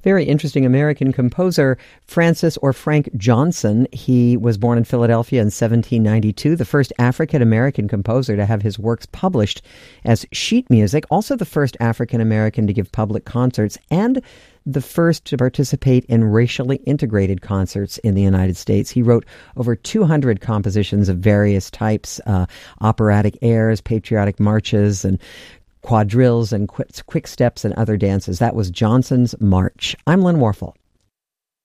Very interesting American composer, Francis or Frank Johnson. He was born in Philadelphia in 1792, the first African-American composer to have his works published as sheet music, also the first African-American to give public concerts, and the first to participate in racially integrated concerts in the United States. He wrote over 200 compositions of various types, operatic airs, patriotic marches, and quadrilles and quick steps and other dances. That was Johnson's March. I'm Lynn Warfel.